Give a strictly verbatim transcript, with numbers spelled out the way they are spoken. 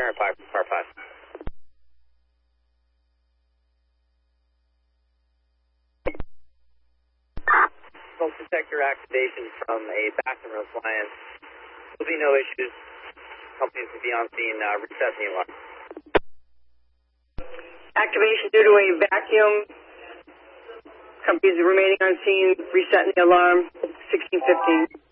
Parent five, par five. Smoke detector activation from a bathroom appliance. There'll be no issues. Companies will be on scene, uh, resetting the alarm. Activation due to a vacuum. Companies remaining on scene, resetting the alarm, sixteen fifteen.